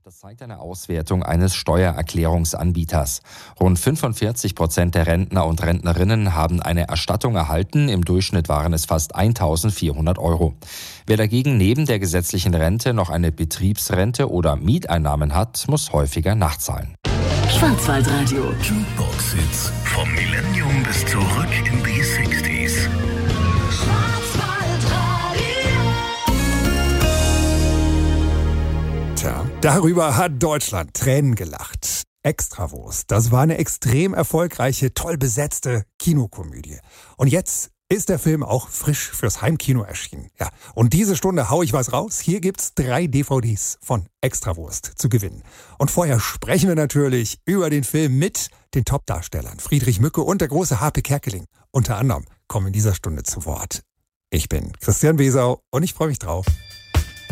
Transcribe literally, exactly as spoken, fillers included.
Das zeigt eine Auswertung eines Steuererklärungsanbieters. Rund fünfundvierzig Prozent der Rentner und Rentnerinnen haben eine Erstattung erhalten. Im Durchschnitt waren es fast eintausendvierhundert Euro. Wer dagegen neben der gesetzlichen Rente noch eine Betriebsrente oder Mieteinnahmen hat, muss häufiger nachzahlen. Schwarzwaldradio. Jukebox-Hits vom Millennium bis zurück in die sechziger. Tja, darüber hat Deutschland Tränen gelacht. Extrawurst, das war eine extrem erfolgreiche, toll besetzte Kinokomödie. Und jetzt ist der Film auch frisch fürs Heimkino erschienen. Ja, und diese Stunde hau ich was raus. Hier gibt's drei D V Ds von Extrawurst zu gewinnen. Und vorher sprechen wir natürlich über den Film mit den Top-Darstellern Friedrich Mücke und der große Harpe Kerkeling. Unter anderem kommen in dieser Stunde zu Wort. Ich bin Christian Wesau und ich freue mich drauf.